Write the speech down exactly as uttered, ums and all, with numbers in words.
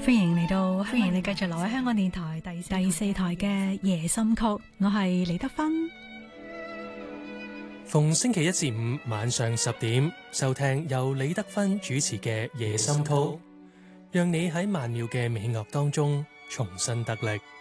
歡迎嚟到，歡迎你繼續留喺香港電台第第四台嘅夜心曲，我係李德芬。 逢星期一至五晚上十點收聽由李德芬主持嘅夜心曲，讓你喺曼妙嘅美樂當中重新得力。